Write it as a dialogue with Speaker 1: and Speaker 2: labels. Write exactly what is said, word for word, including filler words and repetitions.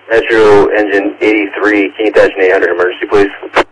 Speaker 1: Metro engine eighty-three, can you attach an eight hundred emergency, please?